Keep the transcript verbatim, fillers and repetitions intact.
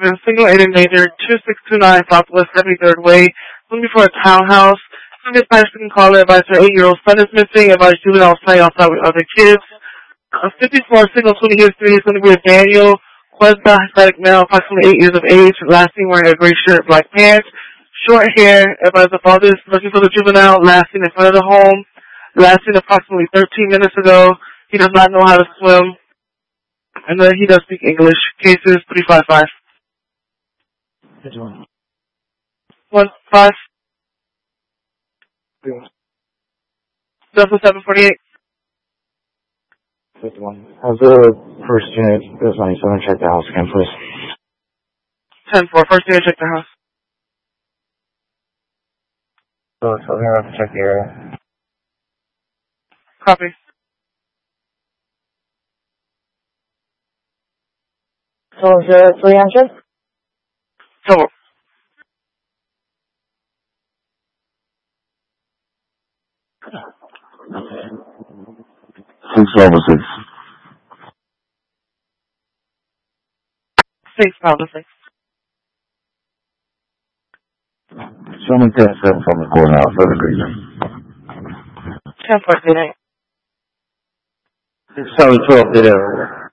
seven, single eight in danger, two six two nine Southwest seventy-third Way, looking for a townhouse. Some Spanish speaking caller advised her eight-year-old son is missing, advised juvenile play outside with other kids. A fifty-four single twenty history is going to be a Daniel Cuesta, Hispanic male, approximately eight years of age, last seen wearing a gray shirt, black pants, short hair, advised the father is looking for the juvenile, last seen in front of the home, last seen approximately thirteen minutes ago. He does not know how to swim. And then he does speak English. Cases three five five. Which one? One five. Three. Delta seven forty eight. Fifth one. How's the first unit? This one. Someone check the house again, please. Ten four. First unit, check the house. So, so we're gonna have to check the area. Copy. So is it three hundred? Total. Six level six. Six Bravo six. Someone ten seven from the courthouse. Further greeting. Ten four eight eight. Six seven twelve. Did it.